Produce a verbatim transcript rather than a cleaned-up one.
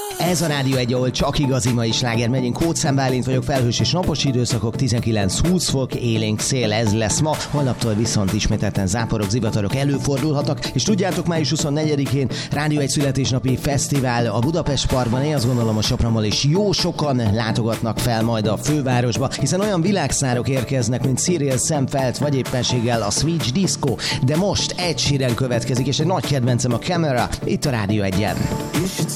Ez a Rádió egy, ahol csak igazi mai sláger megy. Én Kócz Bálint vagyok, felhős és napos időszakok, tizenkilenc-húsz fok, élénk szél, ez lesz ma. Holnaptól viszont ismételten záporok, zivatarok előfordulhatnak. És tudjátok, május huszonnegyedikén Rádió egy születésnapi fesztivál a Budapest Parkban. Én azt gondolom, a Sopronból is jó sokan látogatnak fel majd a fővárosba, hiszen olyan világsztárok érkeznek, mint Cyril, Sam Feldt, vagy éppenséggel a Switch Disco. De most Ed Sheeran következik, és egy nagy kedvencem a Camera, itt a Rádió egyen.